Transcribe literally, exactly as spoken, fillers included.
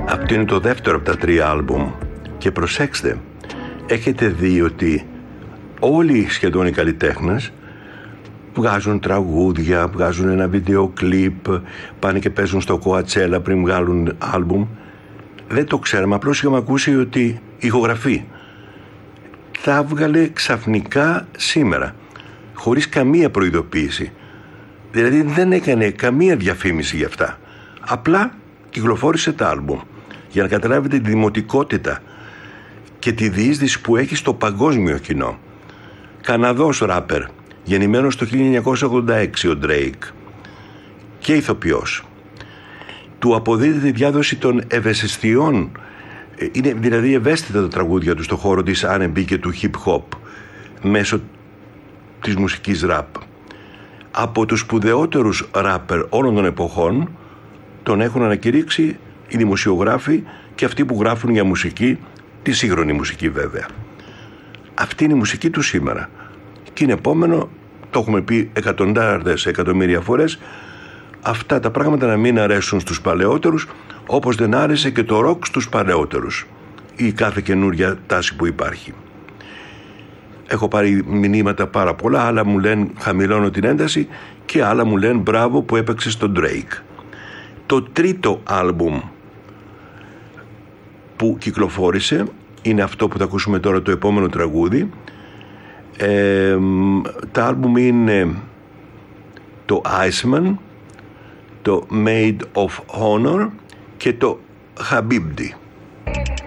Αυτό είναι το δεύτερο από τα τρία άλμπουμ. Και προσέξτε, έχετε δει ότι όλοι σχεδόν οι καλλιτέχνες βγάζουν τραγούδια, βγάζουν ένα βίντεο κλιπ, πάνε και παίζουν στο Κοατσέλα πριν βγάλουν άλμπουμ. Δεν το ξέραμε, απλώς είχαμε ακούσει ότι ηχογραφεί. Θα βγάλε ξαφνικά σήμερα, χωρίς καμία προειδοποίηση. Δηλαδή δεν έκανε καμία διαφήμιση για αυτά. Απλά κυκλοφόρησε τα άλμπουμ. Για να καταλάβετε τη δημοτικότητα και τη διείσδυση που έχει στο παγκόσμιο κοινό. Καναδός ράπερ, γεννημένος το χίλια εννιακόσια ογδόντα έξι ο Drake, και ηθοποιός. Του αποδίδεται η διάδοση των ευαισθησιών, είναι δηλαδή ευαίσθητα τα τραγούδια του στο χώρο της αρ εντ μπι και του hip hop μέσω της μουσικής rap. Από τους σπουδαιότερους ράπερ όλων των εποχών τον έχουν ανακηρύξει οι δημοσιογράφοι και αυτοί που γράφουν για μουσική, τη σύγχρονη μουσική βέβαια. Αυτή είναι η μουσική του σήμερα. Και είναι επόμενο, το έχουμε πει εκατοντάδες εκατομμύρια φορές, αυτά τα πράγματα να μην αρέσουν στους παλαιότερους, όπως δεν άρεσε και το ροκ στους παλαιότερους ή κάθε καινούρια τάση που υπάρχει. Έχω πάρει μηνύματα πάρα πολλά, άλλα μου λένε χαμηλώνω την ένταση και άλλα μου λένε μπράβο που έπαιξε στον Drake. Το τρίτο άλμπουμ που κυκλοφόρησε είναι αυτό που θα ακούσουμε τώρα, το επόμενο τραγούδι. Ε, τα άλμπουμ είναι το Iceman, το Made of Honor και το Habibti.